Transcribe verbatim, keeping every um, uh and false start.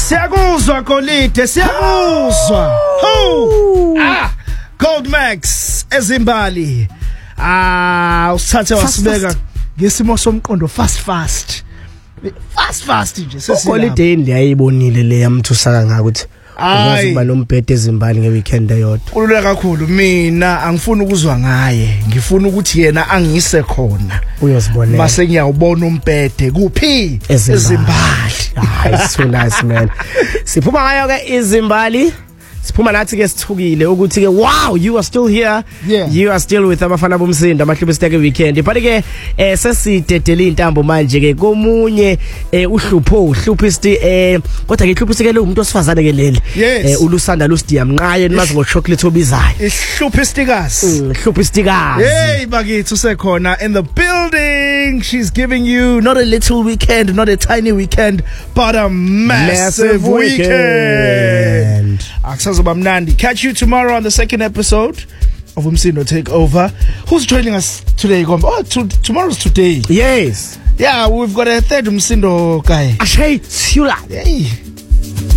Siyakuzwa Golide, siyakuzwa. Ho! Ah, Gold Max ezimbali. Ah, usithathe wasibeka ngesimo somqondo fast fast. Fast fast nje sesila. Golide indli ayibonile le yamthusaka ngaka ukuthi Uyazi ba nombhede ezimbali ngeweekend eyodwa. Kulula kakhulu mina angifuni ukuzwa ngaye. Ngifuna ukuthi yena angise khona. Uyozibonela. Mase ngiyawubona umbhede kuphi ezimbali. Hayi so nice man. Siphuma ngayo ke izimbali. Siphuma nathi ke sithukile ukuthi ke wow you are still here. Yeah. You are still with abafana bomsindo amahlubo siteke weekend. But ke eh sesidedele intambo manje ke komunye eh uhlupho uhluphisti eh kodwa ke uhluphisti ke lo umuntu osifazane ke leli eh ulusanda lusidiyamnqaye nimazi ngo chocolate obizayo. Ihluphistikazi. Ihluphistikazi. Hey bakithi usekhona in the building. She's giving you not a little weekend, not a tiny weekend, but a massive, massive weekend. weekend. Akusazoba mnandi. Catch you tomorrow on the second episode of Umsindo Takeover. Who's joining us today? Oh, to, tomorrow's today. Yes. Yeah, we've got a third Umsindo guy. Ashay Sula. Hey.